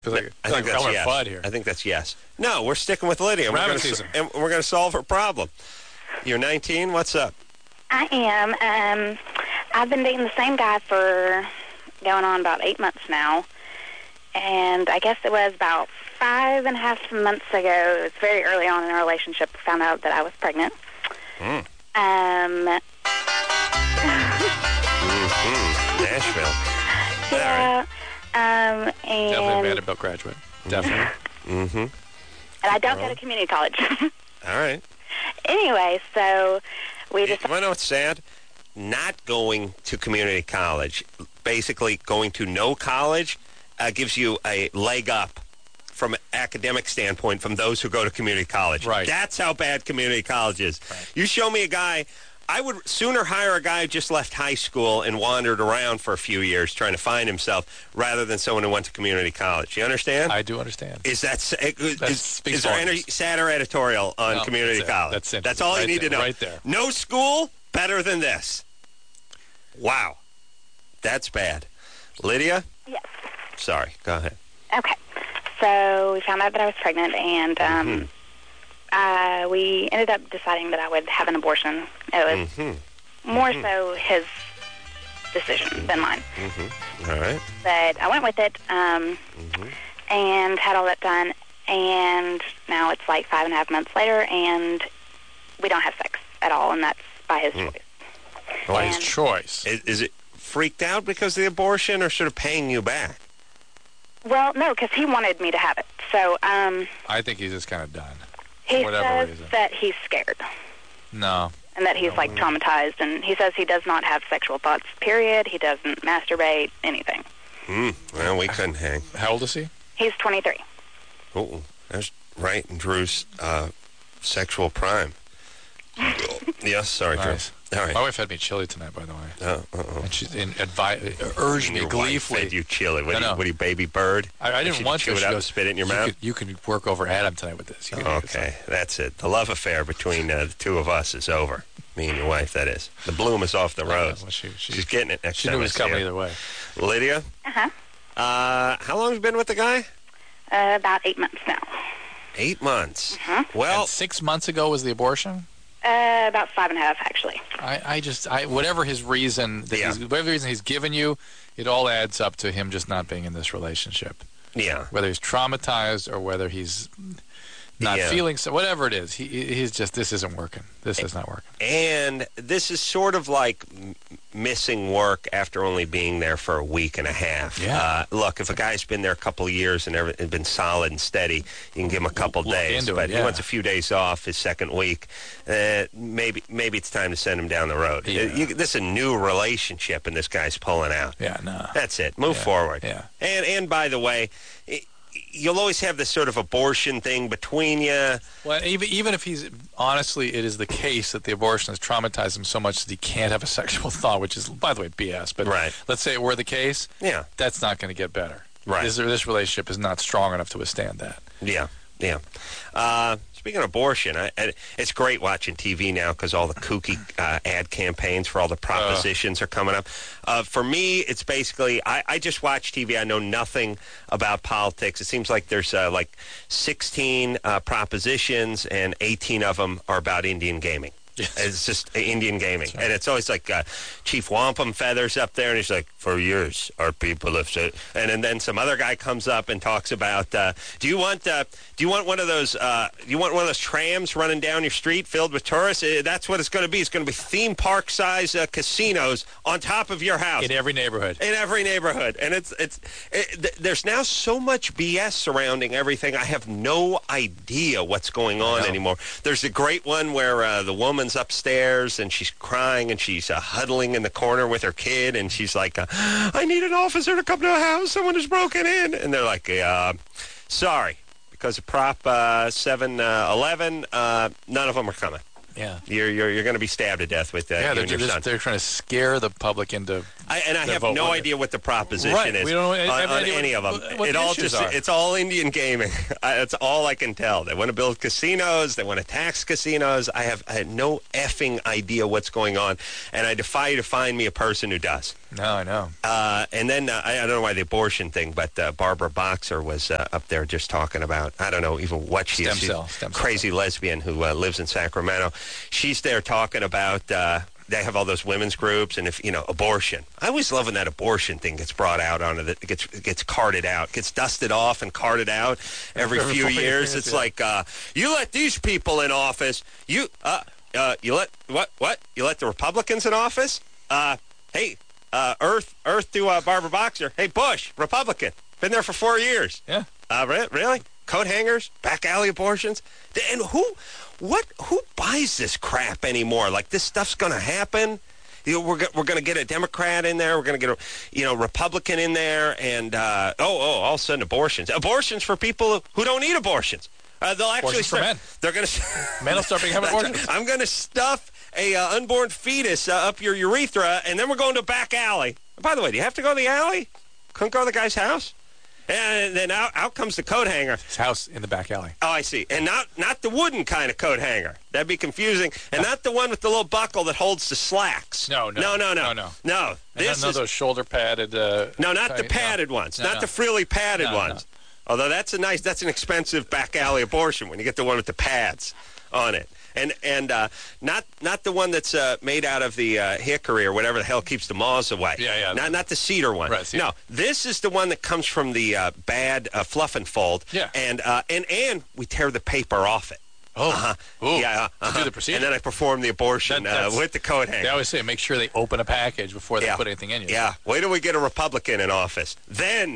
I think that's yes. Bud here. I think that's yes. No, we're sticking with Lydia. And we're going to solve her problem. You're 19. What's up? I am. I've been dating the same guy for going on about 8 months now. And I guess it was about 5.5 months ago. It was very early on in our relationship. I found out that I was pregnant. Nashville. Yeah. Right. And definitely a Vanderbilt graduate. Definitely. And I don't go to community college. All right. Anyway, so we just... You want to know what's sad? Not going to community college, basically going to no college, gives you a leg up from an academic standpoint from those who go to community college. Right. That's how bad community college is. Right. You show me a guy... I would sooner hire a guy who just left high school and wandered around for a few years trying to find himself rather than someone who went to community college. You understand? I do understand. Is there any sadder editorial on community college? That's all you need to know. Right there. No school better than this. Wow. That's bad. Lydia? Yes. Sorry. Go ahead. Okay. So we found out that I was pregnant, and we ended up deciding that I would have an abortion. It was more so his decision than mine. All right. But I went with it and had all that done, and now it's like 5.5 months later, and we don't have sex at all, and that's by his choice. By his choice. Is it freaked out because of the abortion or sort of paying you back? Well, no, because he wanted me to have it. So I think he's just kind of done. He says that he's scared. No. And that he's, like, traumatized. And he says he does not have sexual thoughts, period. He doesn't masturbate, anything. Well, we couldn't hang. How old is he? He's 23. Oh, that's right in Drew's sexual prime. Yes, sorry, nice. Drew. All right. My wife fed me chili tonight, by the way. And she urged me Your gleefully. Wife fed you chili. What are you, baby bird? I didn't want to. Chew it up and spit it in your mouth? You can work over Adam tonight with this. Okay, that's it. The love affair between the two of us is over. Me and your wife, that is. The bloom is off the rose. Well, she's getting it next time. She knew it was coming either way. Lydia? How long have you been with the guy? About 8 months now. 8 months. Well, and 6 months ago was the abortion? About 5.5, actually. Whatever his reason, whatever reason he's given you, it all adds up to him just not being in this relationship. Yeah. Whether he's traumatized or whether he's not feeling so, whatever it is, he's just, this isn't working. This is not working. And this is sort of like missing work after only being there for a week and a half. Yeah. Look, if a guy's been there a couple of years and been solid and steady, you can give him a couple days. But he wants a few days off his second week. Maybe it's time to send him down the road. Yeah. This is a new relationship, and this guy's pulling out. Yeah, no. That's it. Move forward. Yeah. And by the way, you'll always have this sort of abortion thing between you. Well, even if he's, honestly, it is the case that the abortion has traumatized him so much that he can't have a sexual thought, which is, by the way, BS. But let's say it were the case, that's not going to get better. Right. This relationship is not strong enough to withstand that. Yeah. Speaking of abortion, it's great watching TV now because all the kooky ad campaigns for all the propositions are coming up. For me, it's basically, I just watch TV. I know nothing about politics. It seems like there's 16 propositions and 18 of them are about Indian gaming. Yes. It's just Indian gaming. Right. And it's always like Chief Wampum Feathers up there, and he's like, for years, our people have said... And then some other guy comes up and talks about, do you want one of those trams running down your street filled with tourists? That's what it's going to be. It's going to be theme park-size casinos on top of your house. In every neighborhood. And there's now so much BS surrounding everything. I have no idea what's going on anymore. There's a great one where the woman's upstairs and she's crying and she's huddling in the corner with her kid, and she's like, I need an officer to come to the house. Someone has broken in. And they're like, sorry, because of Prop 711, none of them are coming. Yeah, you're going to be stabbed to death with that. Yeah, they're trying to scare the public into. I have no idea what the proposition is. We don't know on any of them. It's all Indian gaming. That's all I can tell. They want to build casinos. They want to tax casinos. I have no effing idea what's going on, and I defy you to find me a person who does. No, I know. And then I don't know why the abortion thing, but Barbara Boxer was up there just talking about, I don't know even what she is. Stem She's cell. Crazy lesbian who lives in Sacramento. She's there talking about, they have all those women's groups, and if, abortion. I always love when that abortion thing gets brought out onto the, gets carted out, gets dusted off and carted out every few years. It's like, you let these people in office. You let, what? You let the Republicans in office? Hey, Earth to Barbara Boxer. Hey, Bush, Republican. Been there for 4 years. Yeah. Really? Coat hangers? Back alley abortions? And who buys this crap anymore? Like, this stuff's going to happen? We're going to get a Democrat in there. We're going to get a Republican in there. And, all of a sudden abortions. Abortions for people who don't need abortions. They'll actually start. For men. They're going to. Men will start having abortions. I'm going to stuff a unborn fetus up your urethra, and then we're going to a back alley. By the way, do you have to go to the alley? Couldn't go to the guy's house? And then out comes the coat hanger. His house in the back alley. Oh, I see. And not the wooden kind of coat hanger. That'd be confusing. And not the one with the little buckle that holds the slacks. No. No. This is those shoulder padded. No, not the padded ones. Not the frilly padded ones. Although that's an expensive back alley abortion when you get the one with the pads on it. And not the one that's made out of the hickory or whatever the hell keeps the moths away. Yeah. Not the cedar one. Right, cedar. No, this is the one that comes from the bad fluff and fold. Yeah. And we tear the paper off it. Oh. Yeah. To do the procedure. And then I perform the abortion with the coat hanger. They always say make sure they open a package before they put anything in you. Yeah. Wait till we get a Republican in office. Then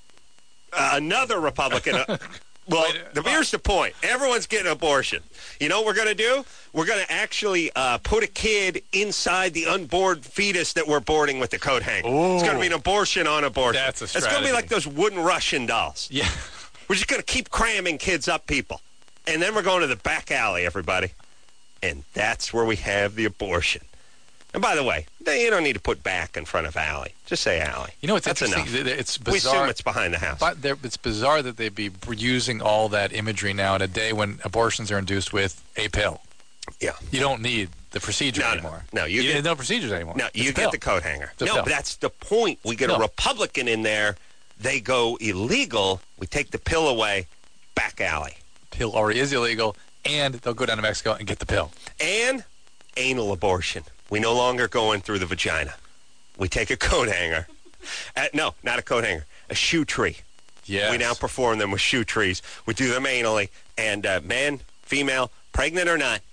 another Republican. Well, here's the point. Everyone's getting an abortion. You know what we're going to do? We're going to actually put a kid inside the unborn fetus that we're boarding with the coat hanger. Ooh. It's going to be an abortion on abortion. That's a strategy. It's going to be like those wooden Russian dolls. Yeah. We're just going to keep cramming kids up people. And then we're going to the back alley, everybody. And that's where we have the abortion. And by the way, you don't need to put back in front of alley. Just say alley. You know, it's That's interesting. enough. It's bizarre. We assume it's behind the house. But it's bizarre that they'd be using all that imagery now in a day when abortions are induced with a pill. Yeah. You don't need the procedure anymore. No, you get no procedures anymore. No, you get the coat hanger. No, but that's the point. We get a Republican in there. They go illegal. We take the pill away. Back alley. Pill already is illegal, and they'll go down to Mexico and get the pill. And anal abortion. We no longer go in through the vagina. We take a coat hanger. No, not a coat hanger. A shoe tree. Yes. We now perform them with shoe trees. We do them anally. And man, female, pregnant or not,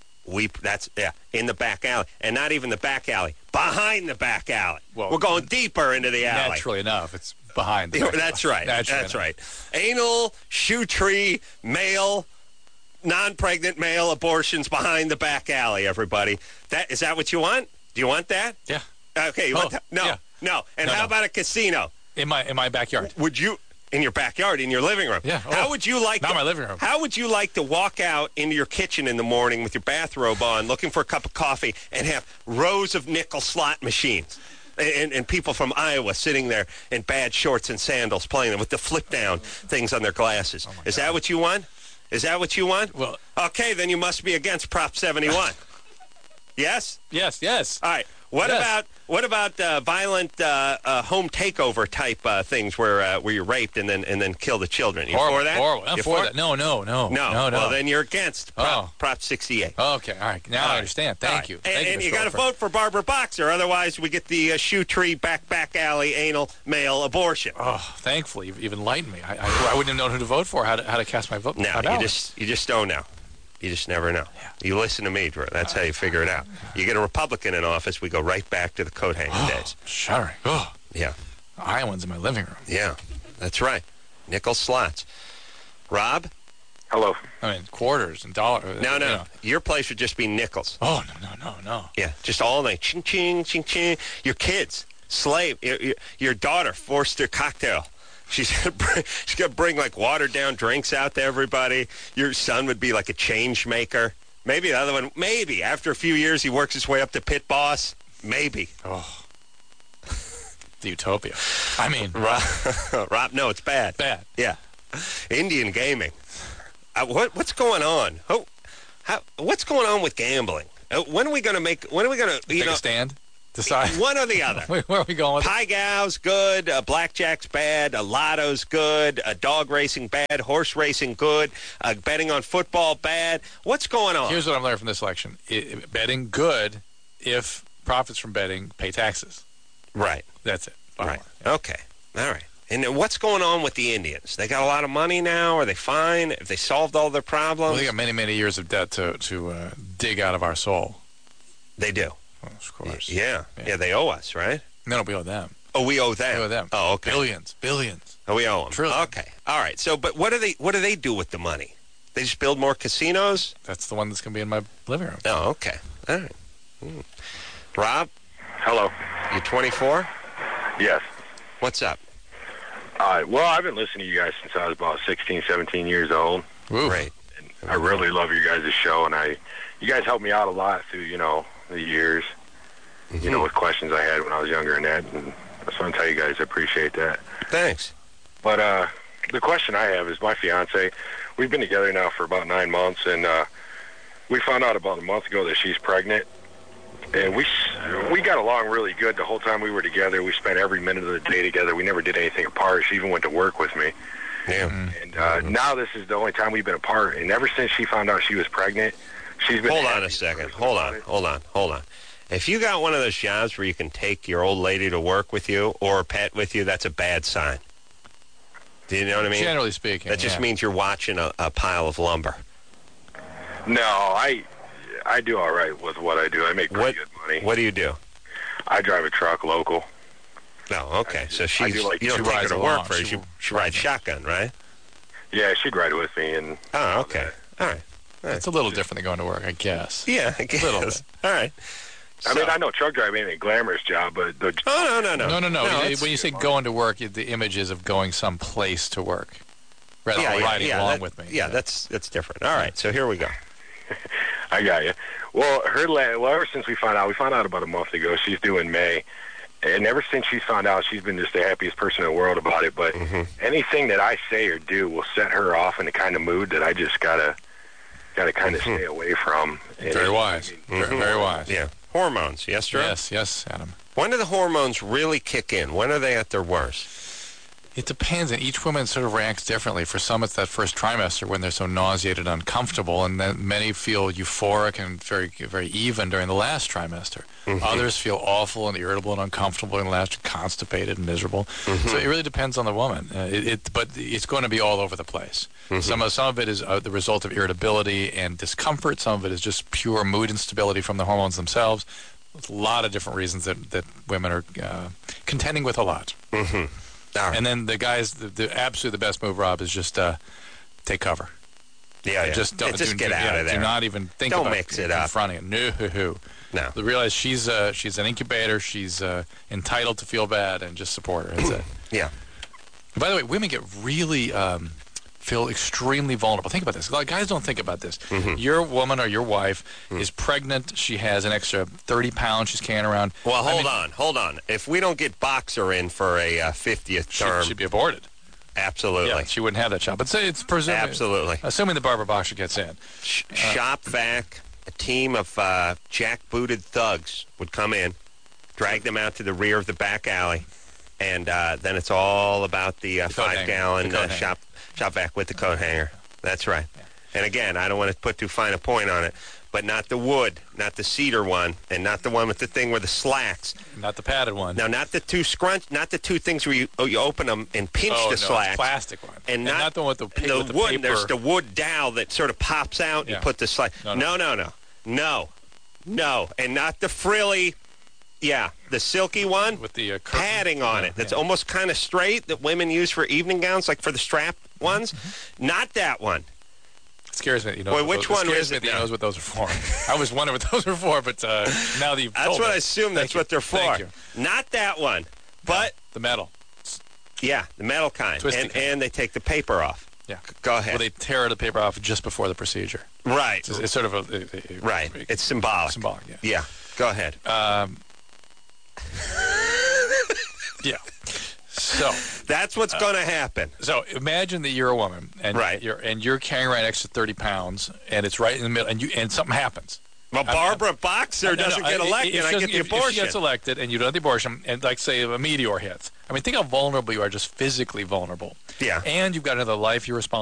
in the back alley. And not even the back alley. Behind the back alley. Well, we're going deeper into the alley. Naturally enough, it's behind the back That's alley. right. That's right. Anal, shoe tree, male, non-pregnant male abortions behind the back alley, everybody. Is that what you want? Do you want that? Yeah. Okay, you want that? No. Yeah. No. And how about a casino? In my backyard. Would you, in your backyard, in your living room? Yeah. How would you like Not my living room. How would you like to walk out into your kitchen in the morning with your bathrobe on, looking for a cup of coffee, and have rows of nickel slot machines? And people from Iowa sitting there in bad shorts and sandals playing them with the flip-down things on their glasses. Is that what you want? Is that what you want? Well, okay, then you must be against Prop 71. Yes? Yes. All right. What about violent home takeover type things where you're raped and then kill the children? You for that? I'm for that. No. Well, then you're against Prop 68. Okay. All right. Now I understand. Thank you. And you got to vote for Barbara Boxer, otherwise we get the shoe tree back alley anal male abortion. Oh, thankfully you've enlightened me. I wouldn't have known who to vote for. How to cast my vote? No, you just don't know. You just never know. Yeah. You listen to me, Drew. That's how you figure it out. You get a Republican in office, we go right back to the coat hanger days. Shuddering. Oh. Yeah. Iowans in my living room. Yeah, that's right. Nickel slots. Rob? Hello. I mean, quarters and dollars. No. You know. Your place would just be nickels. Oh, no. Yeah, just all night. Ching, ching, ching, ching. Your kids, slave. Your daughter forced her cocktail. She's gonna bring like watered down drinks out to everybody. Your son would be like a change maker. Maybe the other one. Maybe after a few years he works his way up to pit boss. Maybe. Oh, the utopia. I mean, Rob. No, it's bad. Bad. Yeah. Indian gaming. What's going on? What's going on with gambling? When are we gonna make? When are we gonna take a stand? Decide. One or the other. Where are we going with Pie Gow's good, blackjack's bad, lotto's good, dog racing bad, horse racing good, betting on football bad. What's going on? Here's what I'm learning from this election. Betting good if profits from betting pay taxes. Right. That's it. Right. Okay. All right. And then what's going on with the Indians? They got a lot of money now? Are they fine? Have they solved all their problems? Well, they got many, many years of debt to dig out of our soul. They do. Well, of course. Yeah, they owe us, right? No, we owe them. Oh, we owe them. We owe them. Oh, okay. Billions. Oh, we owe them. Trillions. Okay. All right. So, but what do they do with the money? They just build more casinos? That's the one that's going to be in my living room. Oh, okay. All right. Rob? Hello. You 24? Yes. What's up? Well, I've been listening to you guys since I was about 16, 17 years old. Ooh. Great. And I really love your guys' show, and you guys helped me out a lot through, the years, with questions I had when I was younger and that, and I just want to tell you guys I appreciate that. Thanks. But the question I have is my fiance, we've been together now for about 9 months, and we found out about a month ago that she's pregnant, and we got along really good the whole time we were together. We spent every minute of the day together. We never did anything apart. She even went to work with me. Yeah. And now this is the only time we've been apart, and ever since she found out she was pregnant, she's been... Hold on a second. Hold on. If you got one of those jobs where you can take your old lady to work with you or a pet with you, that's a bad sign. Do you know what I mean? Generally speaking, that just means you're watching a pile of lumber. No, I do all right with what I do. I make pretty good money. What do you do? I drive a truck local. Oh, okay. So she's, you don't take her to work for her. She rides shotgun, right? Yeah, she'd ride with me. And oh, okay. All right. It's a little different than going to work, I guess. Yeah, I guess. A little bit. All right. I mean, I know truck driving ain't a glamorous job, but... No. No, when you say going to work, the image is of going someplace to work rather than riding along with me. Yeah, that's different. All right, so here we go. I got you. Well, ever since we found out about a month ago, she's due in May. And ever since she's found out, she's been just the happiest person in the world about it. But anything that I say or do will set her off in the kind of mood that I just gotta kind of stay away from. And very wise. Very wise. Yeah. Hormones, yes, Drew? Yes, Adam. When do the hormones really kick in? When are they at their worst? It depends, and each woman sort of reacts differently. For some, it's that first trimester when they're so nauseated and uncomfortable, and then many feel euphoric and very, very even during the last trimester. Others feel awful and irritable and uncomfortable in the last, constipated and miserable. So it really depends on the woman. But it's going to be all over the place. Some of it is the result of irritability and discomfort. Some of it is just pure mood instability from the hormones themselves. There's a lot of different reasons that women are contending with a lot. Right. And then the guys, the absolutely the best move, Rob, is just take cover. Yeah. Just get out of there. Do not even think about mix it up. Confronting it. No. Realize she's an incubator. She's entitled to feel bad, and just support her. That's it. Yeah. By the way, women get really feel extremely vulnerable. Think about this. A lot of guys don't think about this. Your woman or your wife is pregnant. She has an extra 30 pounds she's carrying around. Well, hold on. If we don't get Boxer in for a 50th term... She'd be aborted. Absolutely. Yeah, she wouldn't have that child. But say it's presuming... Absolutely. Assuming the Barbara Boxer gets in. Shop vac, a team of jack-booted thugs would come in, drag them out to the rear of the back alley, and then it's all about the 5-gallon shop vac with the coat hanger. That's right. Yeah. And again, I don't want to put too fine a point on it, but not the wood, not the cedar one, and not the one with the thing with the slacks. Not the padded one. No, not the two things where you open them and pinch the slacks. Plastic one. And not the one with the wood. Paper. There's the wood dowel that sort of pops out. And you put the slack. No. And not the frilly. Yeah, the silky one with the padding on it. That's almost kind of straight that women use for evening gowns, like for the strap ones. Not that one. It scares me. Which one is it? He knows what those are for. I was wondering what those were for, but now that you've told me. I assume that's what they're for. Thank you. Not that one, but the metal. Yeah, the metal kind. And they take the paper off. Yeah. Go ahead. Well, they tear the paper off just before the procedure. Right. It's sort of right. It's symbolic. Symbolic. Yeah. Yeah. Go ahead. Yeah. So that's what's going to happen. So imagine that you're a woman, and you're carrying around an extra 30 pounds, and it's right in the middle, and something happens. Well, Barbara Boxer doesn't get elected, and I get the abortion. If she gets elected and you don't have the abortion, and like say a meteor hits, I mean, think how vulnerable you are, just physically vulnerable. Yeah. And you've got another life you're responsible